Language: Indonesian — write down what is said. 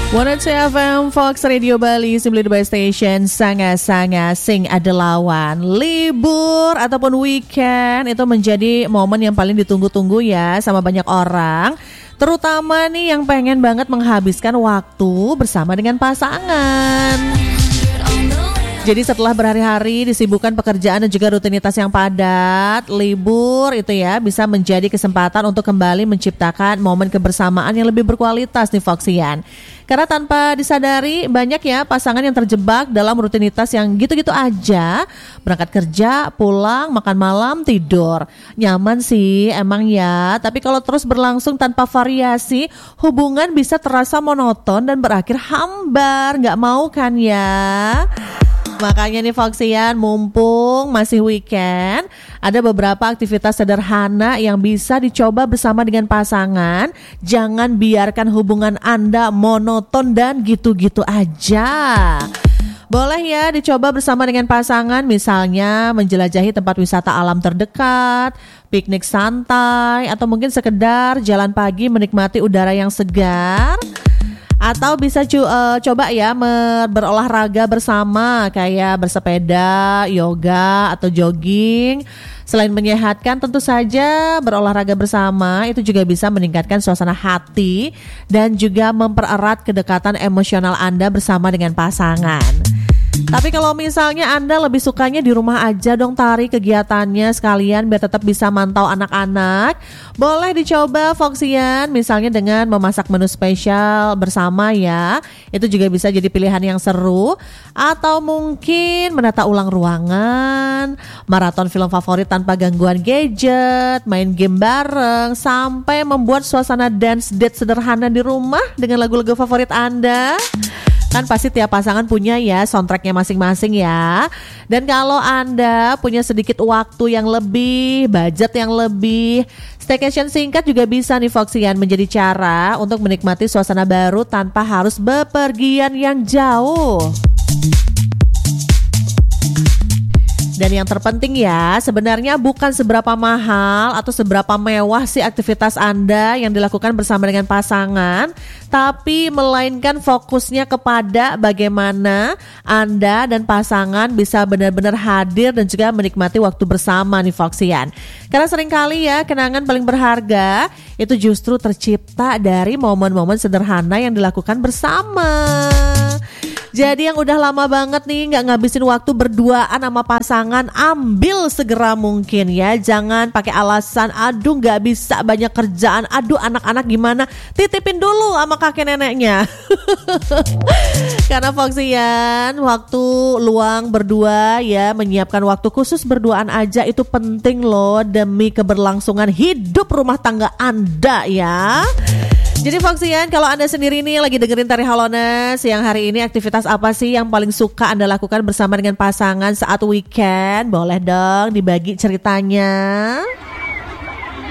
102 FM Fox Radio Bali, simply the best station. Sangat-sangat sing ada lawan. Libur ataupun weekend itu menjadi momen yang paling ditunggu-tunggu ya sama banyak orang. Terutama nih yang pengen banget menghabiskan waktu bersama dengan pasangan. Jadi setelah berhari-hari disibukkan pekerjaan dan juga rutinitas yang padat, libur itu ya bisa menjadi kesempatan untuk kembali menciptakan momen kebersamaan yang lebih berkualitas nih Foxian. Karena tanpa disadari banyak ya pasangan yang terjebak dalam rutinitas yang gitu-gitu aja. Berangkat kerja, pulang, makan malam, tidur. Nyaman sih emang ya, tapi kalau terus berlangsung tanpa variasi, hubungan bisa terasa monoton dan berakhir hambar. Gak mau kan ya? Makanya nih Foxian, mumpung masih weekend, ada beberapa aktivitas sederhana yang bisa dicoba bersama dengan pasangan. Jangan biarkan hubungan Anda monoton dan gitu-gitu aja. Boleh ya dicoba bersama dengan pasangan, misalnya menjelajahi tempat wisata alam terdekat, piknik santai, atau mungkin sekedar jalan pagi menikmati udara yang segar. Atau bisa coba ya berolahraga bersama kayak bersepeda, yoga atau jogging. Selain menyehatkan, tentu saja berolahraga bersama itu juga bisa meningkatkan suasana hati dan juga mempererat kedekatan emosional Anda bersama dengan pasangan. Tapi kalau misalnya Anda lebih sukanya di rumah aja dong, tarik kegiatannya sekalian biar tetap bisa mantau anak-anak. Boleh dicoba Foxian, misalnya dengan memasak menu spesial bersama ya. Itu juga bisa jadi pilihan yang seru. Atau mungkin menata ulang ruangan, maraton film favorit tanpa gangguan gadget, main game bareng, sampai membuat suasana dance date sederhana di rumah dengan lagu-lagu favorit Anda. Kan pasti tiap pasangan punya ya soundtracknya masing-masing ya. Dan kalau Anda punya sedikit waktu yang lebih, budget yang lebih, staycation singkat juga bisa nih Foxian menjadi cara untuk menikmati suasana baru tanpa harus bepergian yang jauh. Dan yang terpenting ya, sebenarnya bukan seberapa mahal atau seberapa mewah sih aktivitas Anda yang dilakukan bersama dengan pasangan, tapi melainkan fokusnya kepada bagaimana Anda dan pasangan bisa benar-benar hadir dan juga menikmati waktu bersama nih Foxian. Karena seringkali ya kenangan paling berharga itu justru tercipta dari momen-momen sederhana yang dilakukan bersama. Jadi yang udah lama banget nih gak ngabisin waktu berduaan sama pasangan, ambil segera mungkin ya. Jangan pakai alasan, aduh gak bisa banyak kerjaan, aduh anak-anak gimana, titipin dulu sama kakek neneknya. Karena Foxian, waktu luang berdua ya, menyiapkan waktu khusus berduaan aja itu penting loh demi keberlangsungan hidup rumah tangga Anda ya. Jadi Foxian, kalau Anda sendiri nih lagi dengerin Tari Halones siang hari ini, aktivitas apa sih yang paling suka Anda lakukan bersama dengan pasangan saat weekend? Boleh dong dibagi ceritanya.